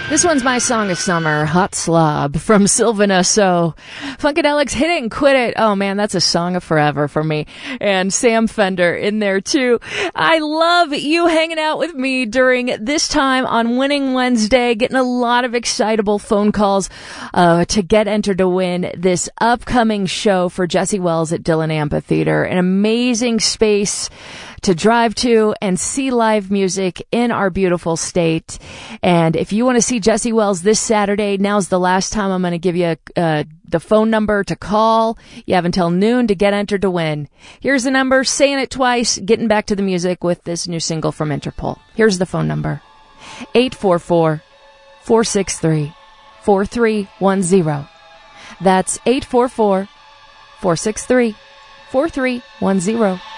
This one's my song of summer, Hot Slob from Sylvana. So Funkadelics, Hit It and Quit It. Oh man, that's a song of forever for me. And Sam Fender in there too. I love you hanging out with me during this time on Winning Wednesday, getting a lot of excitable phone calls to get entered to win this upcoming show for Jesse Wells at Dillon Amphitheater. An amazing space to drive to and see live music in our beautiful state. And if you want to see Jesse Wells this Saturday, now's the last time I'm going to give you the phone number to call. You have until noon to get entered to win. Here's the number, saying it twice, getting back to the music with this new single from Interpol. Here's the phone number, 844-463-4310. That's 844-463-4310.